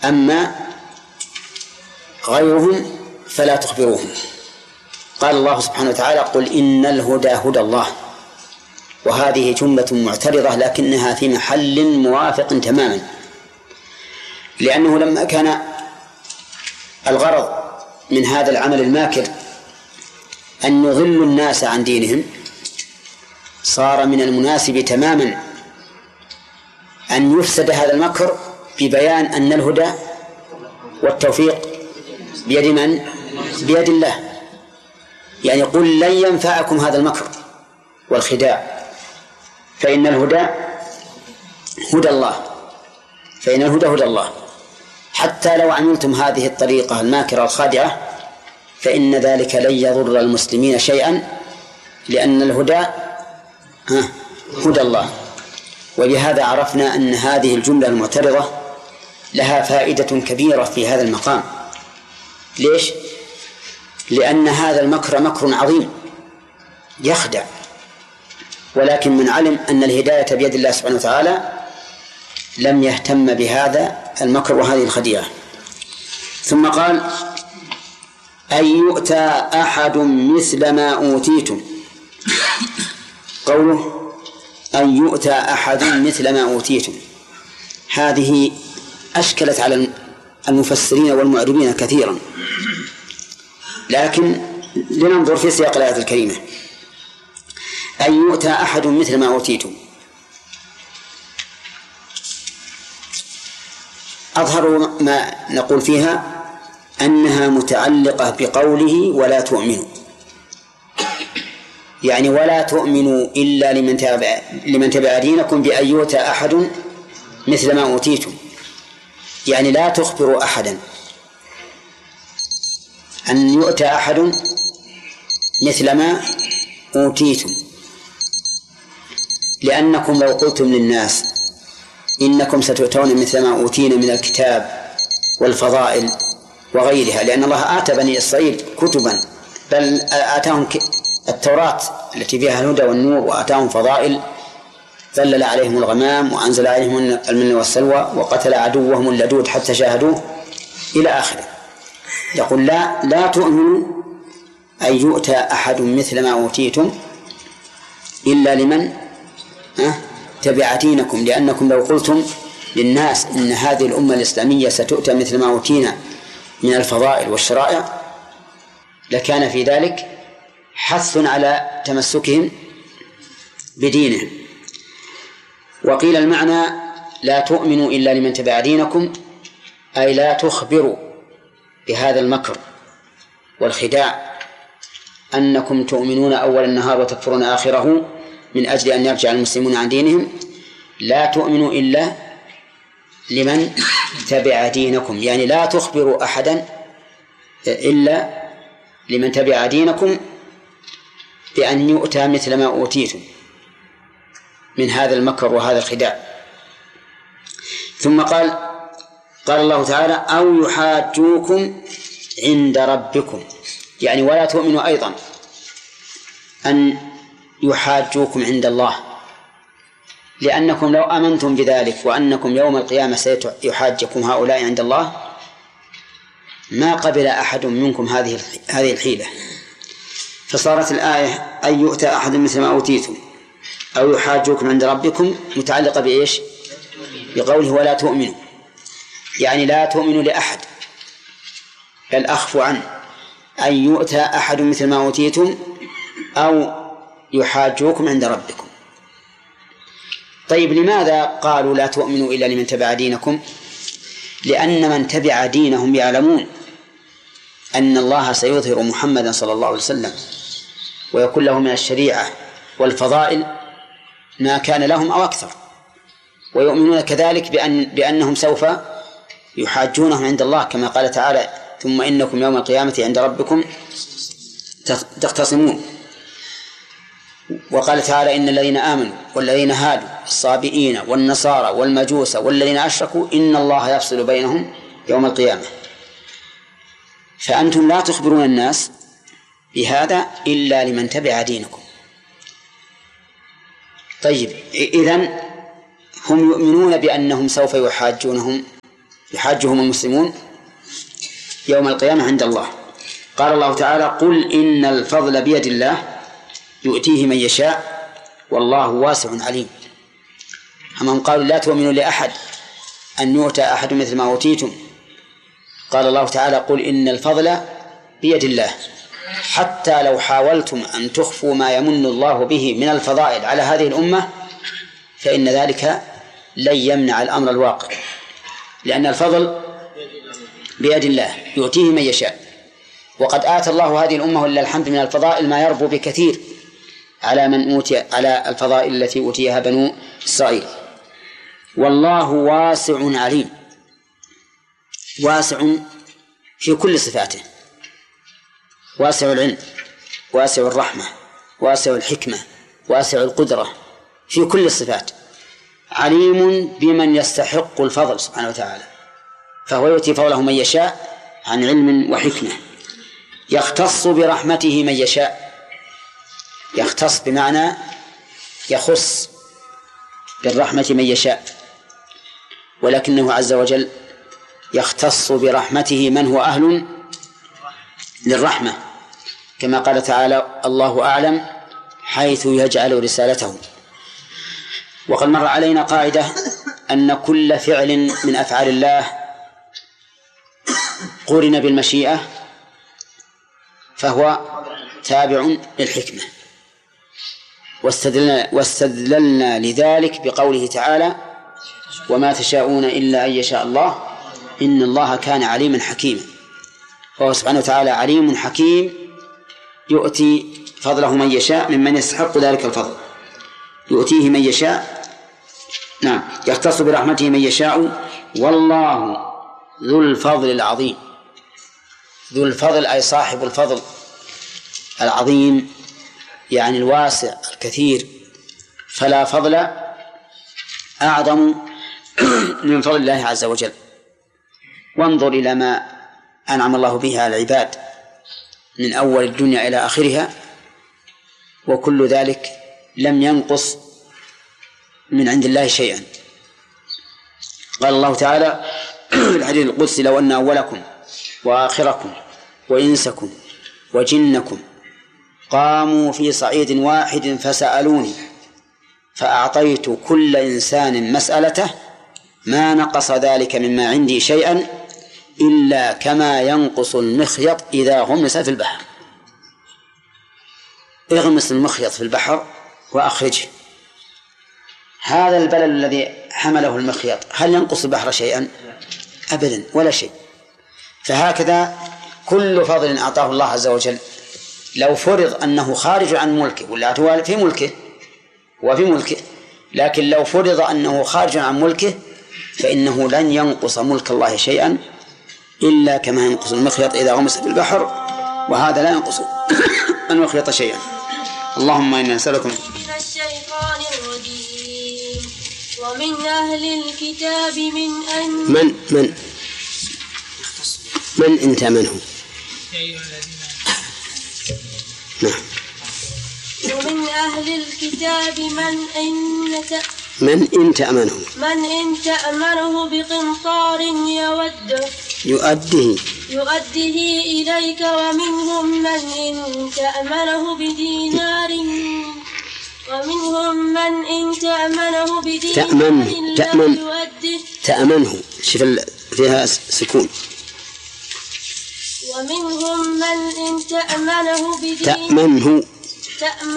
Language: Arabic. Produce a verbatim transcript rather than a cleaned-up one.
أما غيرهم فلا تخبروهم. قال الله سبحانه وتعالى: قل إن الهدى هدى الله. وهذه جملة معترضة لكنها في محل موافق تماما، لأنه لما كان الغرض من هذا العمل الماكر أن يضل الناس عن دينهم، صار من المناسب تماما أن يفسد هذا المكر ببيان أن الهدى والتوفيق بيد من؟ بيد الله. يعني قل لن ينفعكم هذا المكر والخداع، فإن الهدى هدى الله، فإن الهدى هدى الله. حتى لو عملتم هذه الطريقة الماكرة الخادعة فإن ذلك لن يضر المسلمين شيئا، لأن الهدى هدى الله. وبهذا عرفنا أن هذه الجملة المعترضة لها فائدة كبيرة في هذا المقام. ليش؟ لأن هذا المكر مكر عظيم يخدع، ولكن من علم أن الهداية بيد الله سبحانه وتعالى لم يهتم بهذا المكر وهذه الخديعة. ثم قال: أن يؤتى أحد مثل ما أوتيتم. قوله أن يؤتى أحد مثل ما أوتيتم هذه أشكلت على المفسرين والمعربين كثيرا، لكن لننظر في سياق الآية الكريمة. أن يؤتى أحد مثل ما أوتيتم، أظهر ما نقول فيها أنها متعلقة بقوله ولا تؤمنوا، يعني ولا تؤمنوا إلا لمن تبع لمن تبع دينكم بأن يؤتى أحد مثل ما أوتيتم، يعني لا تخبروا أحدا أن يؤتى أحد مثل ما أوتيتم، لأنكم لو قلتم للناس إنكم ستؤتون مثل ما أوتينا من الكتاب والفضائل وغيرها، لأن الله آتى بني إسرائيل كتبا، بل آتاهم التوراة التي فيها الهدى والنور، وآتاهم فضائل، ذلل عليهم الغمام وأنزل عليهم المن والسلوى وقتل عدوهم اللدود حتى شاهدوه إلى آخره. يقول لا لا تؤمنوا أن يؤتى أحد مثل ما أوتيتم إلا لمن أه تبع دينكم، لأنكم لو قلتم للناس إن هذه الأمة الإسلامية ستؤتى مثل ما أوتينا من الفضائل والشرائع لكان في ذلك حث على تمسكهم بدينهم. وقيل المعنى لا تؤمنوا إلا لمن تبع دينكم، أي لا تخبروا بهذا المكر والخداع أنكم تؤمنون أول النهار وتكفرون آخره من أجل أن يرجع المسلمون عن دينهم. لا تؤمنوا إلا لمن تبع دينكم، يعني لا تخبروا أحدا إلا لمن تبع دينكم بأن يؤتى مثل ما أوتيتم من هذا المكر وهذا الخداع. ثم قال قال الله تعالى: أو يحاجوكم عند ربكم، يعني ولا تؤمنوا أيضا أن يحاجوكم عند الله، لأنكم لو آمنتم بذلك وأنكم يوم القيامة سيحاجكم هؤلاء عند الله ما قبل أحد منكم هذه هذه الحيلة. فصارت الآية أن يؤتى أحد مثل ما أوتيتم أو يحاجوكم عند ربكم متعلقة بإيش؟ بقوله ولا تؤمنوا، يعني لا تؤمنوا لأحد، بل أخفوا عنه. أن يؤتى أحد مثل ما أوتيتم أو يحاجوكم عند ربكم. طيب لماذا قالوا لا تؤمنوا إلا لمن تبع دينكم؟ لأن من تبع دينهم يعلمون أن الله سيظهر محمدا صلى الله عليه وسلم ويكون له من الشريعة والفضائل ما كان لهم أو أكثر، ويؤمنون كذلك بأن بأنهم سوف يحاجونهم عند الله كما قال تعالى: ثم إنكم يوم القيامة عند ربكم تختصمون. وقال تعالى: إن الذين آمنوا والذين هادوا الصابئين والنصارى والمجوس والذين أشركوا إن الله يفصل بينهم يوم القيامة. فأنتم لا تخبرون الناس بهذا إلا لمن تبع دينكم. طيب إذن هم يؤمنون بأنهم سوف يحاجونهم يحاجهم المسلمون يوم القيامة عند الله. قال الله تعالى: قل إن الفضل بيد الله يؤتيه من يشاء والله واسع عليم. هم قالوا: لا تؤمنوا لأحد أن يؤتى أحد مثل ما أوتيتم. قال الله تعالى: قل إن الفضل بيد الله، حتى لو حاولتم أن تخفوا ما يمن الله به من الفضائل على هذه الأمة فإن ذلك لن يمنع الأمر الواقع، لأن الفضل بيد الله يؤتيه من يشاء. وقد آتى الله هذه الأمة ولله الحمد من الفضائل ما يربو بكثير على من أوتي على الفضائل التي أوتيها بنو إسرائيل. والله واسع عليم، واسع في كل صفاته، واسع العلم، واسع الرحمة، واسع الحكمة، واسع القدرة في كل الصفات. عليم بمن يستحق الفضل سبحانه وتعالى، فهو يؤتي فضله من يشاء عن علم وحكمة. يختص برحمته من يشاء، يختص بمعنى يخص بالرحمة من يشاء، ولكنه عز وجل يختص برحمته من هو أهل للرحمة، كما قال تعالى: الله أعلم حيث يجعل رسالته. وقد مر علينا قاعدة أن كل فعل من أفعال الله قرن بالمشيئة فهو تابع للحكمة، واستدلنا, واستدللنا لذلك بقوله تعالى: وما تشاءون إلا أن يشاء الله إن الله كان عليما حكيما. فهو سبحانه وتعالى عليم حكيم يؤتي فضله من يشاء ممن يستحق ذلك الفضل، يؤتيه من يشاء، نعم، يختص برحمته من يشاء. والله ذو الفضل العظيم. ذو الفضل أي صاحب الفضل العظيم، يعني الواسع الكثير، فلا فضل أعظم من فضل الله عز وجل. وانظر إلى ما أنعم الله به على العباد من أول الدنيا إلى آخرها، وكل ذلك لم ينقص من عند الله شيئا. قال الله تعالى في الحديث القدسي: لو أن أولكم وآخركم وإنسكم وجنكم قاموا في صعيد واحد فسألوني فأعطيت كل إنسان مسألته ما نقص ذلك مما عندي شيئا إلا كما ينقص المخيط إذا غمس في البحر. اغمس المخيط في البحر وأخرجه، هذا البلل الذي حمله المخيط هل ينقص البحر شيئا؟ أبدا، ولا شيء. فهكذا كل فضل أعطاه الله عز وجل لو فرض أنه خارج عن ملكه، ولا هو في ملكه وفي ملكه، لكن لو فرض أنه خارج عن ملكه فإنه لن ينقص ملك الله شيئا إلا كما ينقص المخيط إذا غمس في البحر، وهذا لا ينقص المخيط شيئا. اللهم إنا نسألكم من الشيطان الرجيم. ومن أهل الكتاب من أن من من من أنت منه؟ نعم. ومن أهل الكتاب من إن ت... من إن تأمنه من إن تأمنه بقنطار يوده يؤديه يؤديه إليك، ومنهم من إن تأمنه بدينار ومنهم من إن تأمنه بدينار تأمنه تأمن يؤديه تأمنه شوف فيها سكون. ومنهم من إن تأمنه بدينار تأمنه تأمن